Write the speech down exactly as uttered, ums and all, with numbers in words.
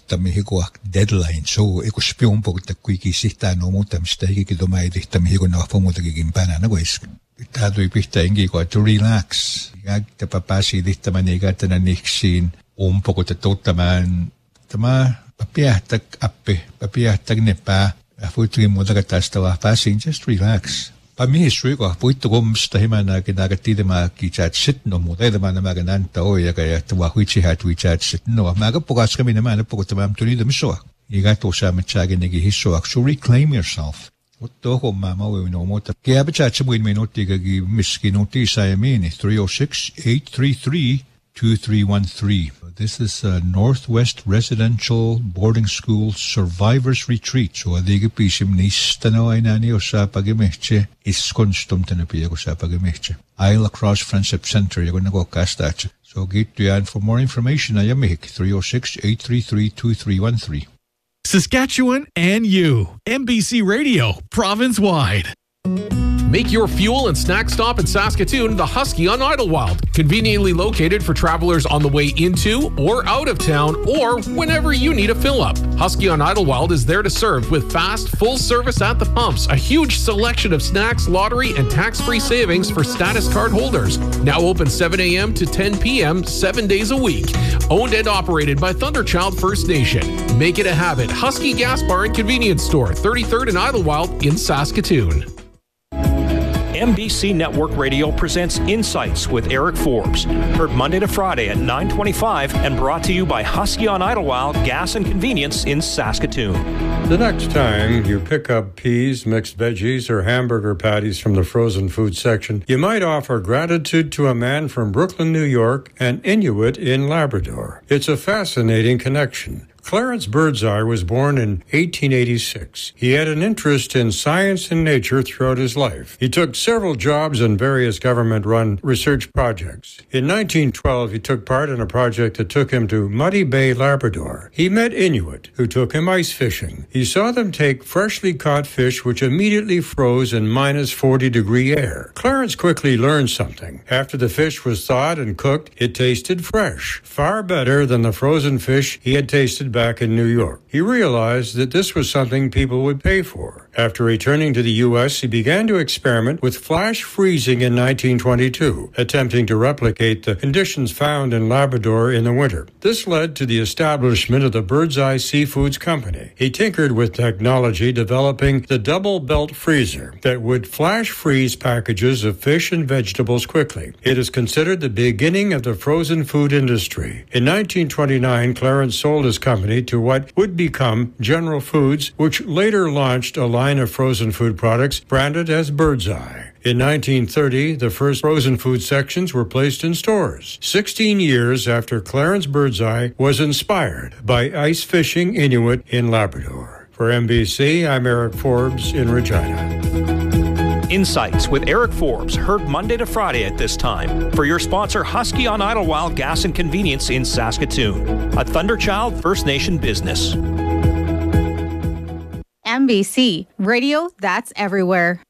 tamihiko deadline. So, iko spion po kita kuiki sihta no mo tamista hiki kidomai di tamihiko na wapo mo tagiging pana na guys. Itado ipihta ingi ko to relax. Gag tapapasi di tamaniga tananiksin. Un poco te totaman. Tama papiahtag appe, papiahtag nepa. Afutri mo tagatastawa passing, just relax. Pamihisui ko, puito gumsta hima na kinagatida mga kichat sit no mo. Dahil naman na magananta o ya kaya tawahuichi hat wichat sit no. Maga pukas kami naman na po tamam tunida miso. Igato sa matsagin nagihiso. So reclaim yourself. Ito ko mama we no mo. Kaya ba chat mo in may noti kagi miski noti sa yamin. three oh six, eight three three, two three one three. This is a Northwest Residential Boarding School Survivors Retreat. So, adigi pisim nistanaw ay nani o sa pag-imehche, iskonstum tanapiya ko sa pag-imehche. Isle Across Friendship Center, yago na ko kastatsa. So, gitu yan. For more information, ay amihik, three oh six, eight three three, two three one three. Saskatchewan and you. M B C Radio, province-wide. Make your fuel and snack stop in Saskatoon the Husky on Idlewild. Conveniently located for travelers on the way into or out of town or whenever you need a fill-up. Husky on Idlewild is there to serve with fast, full service at the pumps, a huge selection of snacks, lottery, and tax-free savings for status card holders. Now open seven a.m. to ten p.m. seven days a week. Owned and operated by Thunderchild First Nation. Make it a habit. Husky Gas Bar and Convenience Store, thirty-third and Idlewild in Saskatoon. M B C Network Radio presents Insights with Eric Forbes. Heard Monday to Friday at nine twenty-five and brought to you by Husky on Idlewild Gas and Convenience in Saskatoon. The next time you pick up peas, mixed veggies, or hamburger patties from the frozen food section, you might offer gratitude to a man from Brooklyn, New York, and Inuit in Labrador. It's a fascinating connection. Clarence Birdseye was born in eighteen eighty-six. He had an interest in science and nature throughout his life. He took several jobs in various government-run research projects. In nineteen twelve, he took part in a project that took him to Muddy Bay, Labrador. He met Inuit, who took him ice fishing. He saw them take freshly caught fish which immediately froze in minus forty degree air. Clarence quickly learned something. After the fish was thawed and cooked, it tasted fresh, far better than the frozen fish he had tasted back in New York. He realized that this was something people would pay for. After returning to the U S, he began to experiment with flash freezing in nineteen twenty-two, attempting to replicate the conditions found in Labrador in the winter. This led to the establishment of the Birdseye Seafoods Company. He tinkered with technology, developing the double belt freezer that would flash freeze packages of fish and vegetables quickly. It is considered the beginning of the frozen food industry. In nineteen twenty-nine, Clarence sold his company to what would become General Foods, which later launched a line of frozen food products branded as Birdseye. In nineteen thirty, the first frozen food sections were placed in stores, sixteen years after Clarence Birdseye was inspired by ice fishing Inuit in Labrador. For M B C, I'm Eric Forbes in Regina. Insights with Eric Forbes, heard Monday to Friday at this time. For your sponsor, Husky on Idlewild Gas and Convenience in Saskatoon, a Thunderchild First Nation business. M B C Radio, that's everywhere.